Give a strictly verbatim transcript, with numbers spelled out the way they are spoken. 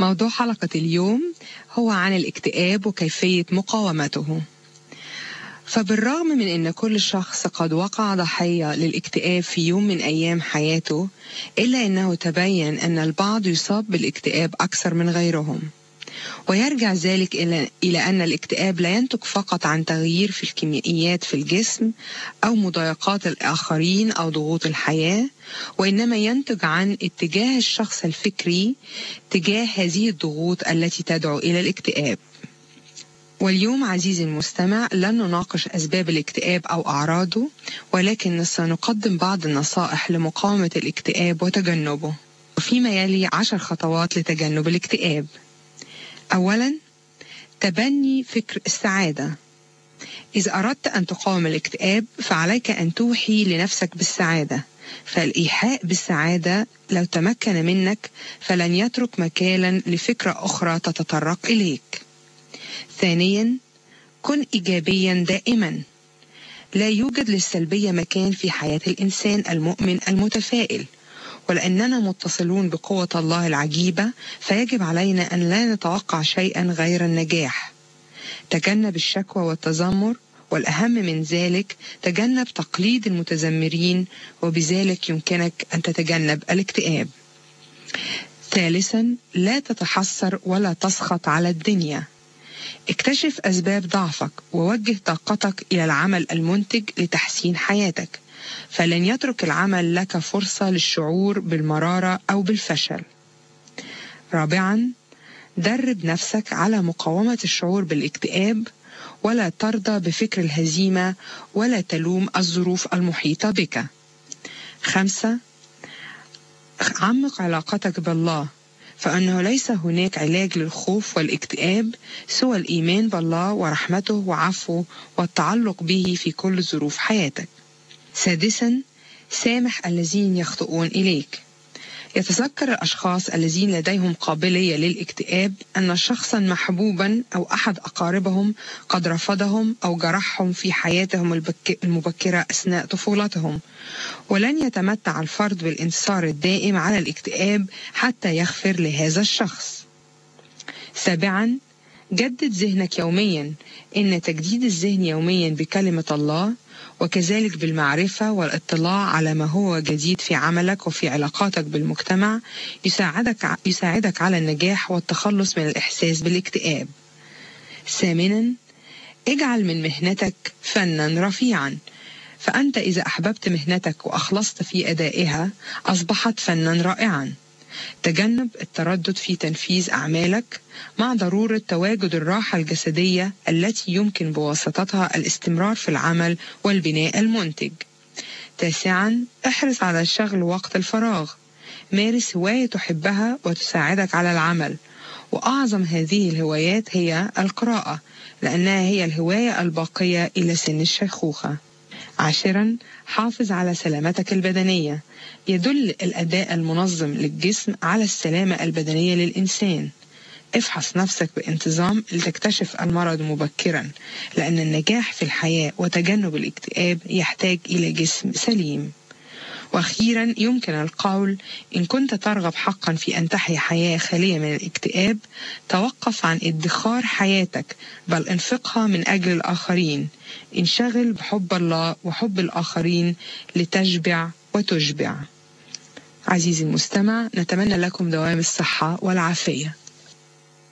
موضوع حلقة اليوم هو عن الاكتئاب وكيفية مقاومته. فبالرغم من أن كل شخص قد وقع ضحية للاكتئاب في يوم من أيام حياته، إلا أنه تبين أن البعض يصاب بالاكتئاب أكثر من غيرهم. ويرجع ذلك إلى إلى أن الاكتئاب لا ينتج فقط عن تغيير في الكيميائيات في الجسم أو مضايقات الآخرين أو ضغوط الحياة، وإنما ينتج عن اتجاه الشخص الفكري تجاه هذه الضغوط التي تدعو إلى الاكتئاب. واليوم عزيزي المستمع لن نناقش أسباب الاكتئاب أو أعراضه، ولكن سنقدم بعض النصائح لمقاومة الاكتئاب وتجنبه، وفيما يلي عشر خطوات لتجنب الاكتئاب. أولاً، تبني فكر السعادة. إذا أردت أن تقاوم الاكتئاب فعليك أن توحي لنفسك بالسعادة، فالإيحاء بالسعادة لو تمكن منك فلن يترك مكانا لفكرة أخرى تتطرق إليك. ثانياً، كن إيجابياً دائماً. لا يوجد للسلبية مكان في حياة الإنسان المؤمن المتفائل، ولأننا متصلون بقوة الله العجيبة فيجب علينا أن لا نتوقع شيئا غير النجاح. تجنب الشكوى والتذمر، والأهم من ذلك تجنب تقليد المتذمرين، وبذلك يمكنك أن تتجنب الاكتئاب. ثالثا، لا تتحسر ولا تسخط على الدنيا. اكتشف أسباب ضعفك ووجه طاقتك إلى العمل المنتج لتحسين حياتك، فلن يترك العمل لك فرصة للشعور بالمرارة أو بالفشل. رابعاً، درب نفسك على مقاومة الشعور بالاكتئاب، ولا ترضى بفكر الهزيمة ولا تلوم الظروف المحيطة بك. خمسة، عمق علاقتك بالله، فإنه ليس هناك علاج للخوف والاكتئاب سوى الإيمان بالله ورحمته وعفوه والتعلق به في كل ظروف حياتك. سادساً، سامح الذين يخطئون إليك. يتذكر الأشخاص الذين لديهم قابلية للاكتئاب أن شخصاً محبوباً أو أحد أقاربهم قد رفضهم أو جرحهم في حياتهم المبكرة أثناء طفولتهم، ولن يتمتع الفرد بالانتصار الدائم على الاكتئاب حتى يغفر لهذا الشخص. سابعاً، جدد ذهنك يومياً. إن تجديد الذهن يومياً بكلمة الله وكذلك بالمعرفة والاطلاع على ما هو جديد في عملك وفي علاقاتك بالمجتمع يساعدك يساعدك على النجاح والتخلص من الإحساس بالاكتئاب. ثامناً، اجعل من مهنتك فناً رفيعاً، فأنت إذا أحببت مهنتك وأخلصت في أدائها أصبحت فناً رائعاً. تجنب التردد في تنفيذ أعمالك، مع ضرورة تواجد الراحة الجسدية التي يمكن بواسطتها الاستمرار في العمل والبناء المنتج. تاسعاً، احرص على شغل وقت الفراغ. مارس هواية تحبها وتساعدك على العمل، وأعظم هذه الهوايات هي القراءة، لأنها هي الهواية الباقية إلى سن الشيخوخة. عاشراً، حافظ على سلامتك البدنية. يدل الأداء المنظم للجسم على السلامة البدنية للإنسان. افحص نفسك بانتظام لتكتشف المرض مبكراً، لأن النجاح في الحياة وتجنب الاكتئاب يحتاج إلى جسم سليم. وأخيراً، يمكن القول: إن كنت ترغب حقاً في أن تحيا حياة خالية من الاكتئاب، توقف عن ادخار حياتك، بل انفقها من أجل الآخرين. انشغل بحب الله وحب الآخرين لتشبع وتشبع. عزيزي المستمع، نتمنى لكم دوام الصحة والعافية.